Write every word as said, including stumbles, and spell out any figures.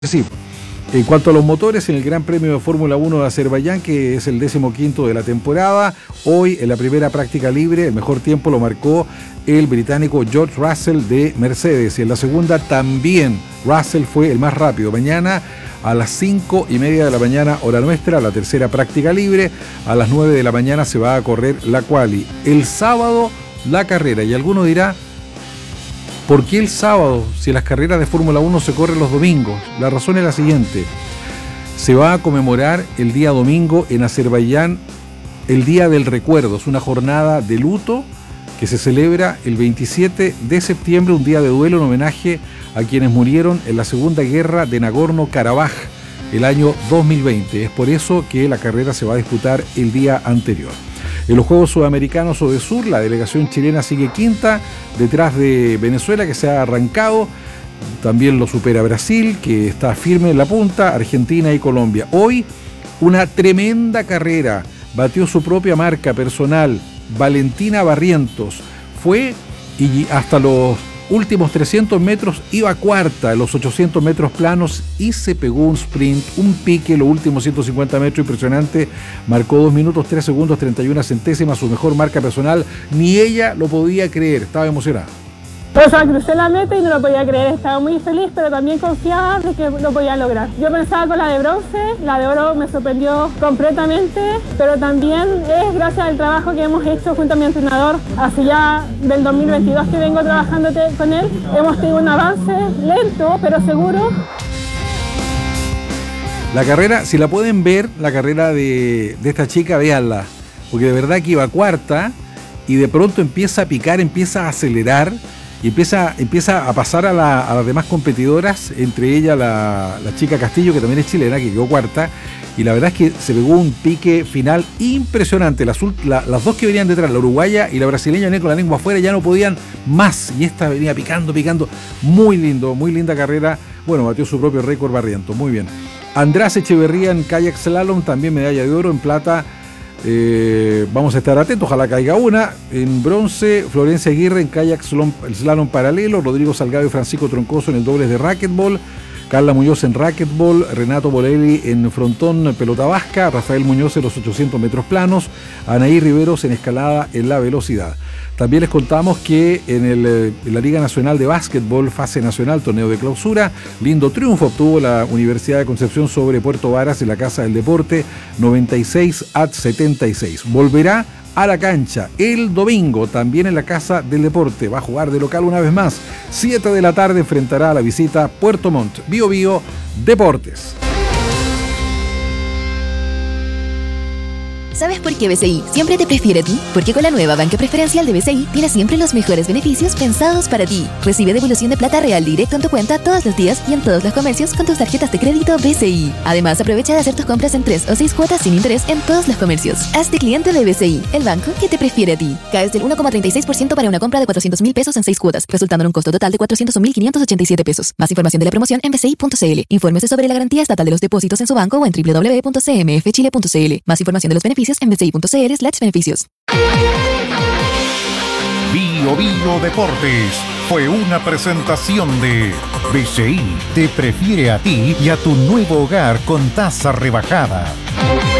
Sí, en cuanto a los motores, en el Gran Premio de Fórmula uno de Azerbaiyán, que es el decimoquinto de la temporada, hoy en la primera práctica libre, el mejor tiempo lo marcó el británico George Russell de Mercedes, y en la segunda también Russell fue el más rápido. Mañana a las cinco y media de la mañana, hora nuestra, la tercera práctica libre, a las nueve de la mañana se va a correr la quali. El sábado, la carrera, y alguno dirá, ¿por qué el sábado si las carreras de Fórmula uno se corren los domingos? La razón es la siguiente: se va a conmemorar el día domingo en Azerbaiyán el Día del Recuerdo. Es una jornada de luto que se celebra el veintisiete de septiembre, un día de duelo en homenaje a quienes murieron en la Segunda Guerra de Nagorno-Karabaj el año dos mil veinte. Es por eso que la carrera se va a disputar el día anterior. En los Juegos Sudamericanos Odesur, la delegación chilena sigue quinta, detrás de Venezuela, que se ha arrancado. También lo supera Brasil, que está firme en la punta, Argentina y Colombia. Hoy, una tremenda carrera. Batió su propia marca personal, Valentina Barrientos. Fue y hasta los últimos trescientos metros iba cuarta en los ochocientos metros planos y se pegó un sprint, un pique, los últimos ciento cincuenta metros impresionante. Marcó dos minutos, tres segundos, treinta y una centésimas, su mejor marca personal. Ni ella lo podía creer, estaba emocionada. O sea, crucé la meta y no lo podía creer, estaba muy feliz, pero también confiada de que lo podía lograr. Yo pensaba con la de bronce, la de oro me sorprendió completamente, pero también es gracias al trabajo que hemos hecho junto a mi entrenador, hace ya del dos mil veintidós que vengo trabajando con él. Hemos tenido un avance lento, pero seguro. La carrera, si la pueden ver, la carrera de, de esta chica, véanla, porque de verdad que iba cuarta y de pronto empieza a picar, empieza a acelerar, y empieza, empieza a pasar a, la, a las demás competidoras, entre ellas la, la chica Castillo, que también es chilena, que quedó cuarta, y la verdad es que se pegó un pique final impresionante. Las, la, las dos que venían detrás, la uruguaya y la brasileña, venían con la lengua afuera, ya no podían más, y esta venía picando, picando. Muy lindo, muy linda carrera. Bueno, batió su propio récord Barrientos, muy bien. András Echeverría en kayak slalom, también medalla de oro. En plata, Eh, vamos a estar atentos, ojalá caiga una. En bronce, Florencia Aguirre en kayak slalom, slalom paralelo, Rodrigo Salgado y Francisco Troncoso en el dobles de racquetball, Carla Muñoz en racquetball, Renato Bolelli en frontón pelota vasca, Rafael Muñoz en los ochocientos metros planos, Anaí Riveros en escalada en la velocidad. También les contamos que en, el, en la Liga Nacional de Básquetbol, fase nacional, torneo de clausura, lindo triunfo obtuvo la Universidad de Concepción sobre Puerto Varas en la Casa del Deporte, noventa y seis a setenta y seis. Volverá a la cancha el domingo, también en la Casa del Deporte. Va a jugar de local una vez más. siete de la tarde enfrentará a la visita Puerto Montt. Bio Bio Deportes. ¿Sabes por qué B C I siempre te prefiere a ti? Porque con la nueva banca preferencial de B C I tienes siempre los mejores beneficios pensados para ti. Recibe devolución de plata real directo en tu cuenta todos los días y en todos los comercios con tus tarjetas de crédito B C I. Además, aprovecha de hacer tus compras en tres o seis cuotas sin interés en todos los comercios. Hazte cliente de B C I, el banco que te prefiere a ti. Caes del uno coma treinta y seis por ciento para una compra de cuatrocientos mil pesos en seis cuotas, resultando en un costo total de cuatrocientos mil quinientos ochenta y siete pesos. Más información de la promoción en b c i punto c l. Infórmese sobre la garantía estatal de los depósitos en su banco o en w w w punto c m f chile punto c l. Más información de los beneficios en b c i punto c l slash beneficios. Bio Bio Deportes fue una presentación de B C I te prefiere a ti y a tu nuevo hogar con tasa rebajada.